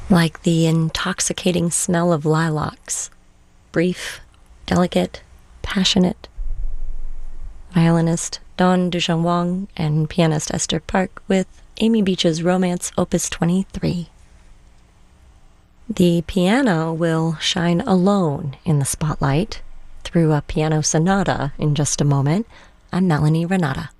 like the intoxicating smell of lilacs, brief, delicate, passionate. Violinist Dawn Dujan Wong and pianist Esther Park with Amy Beach's Romance Opus 23. The piano will shine alone in the spotlight through a piano sonata in just a moment. I'm Melanie Renata.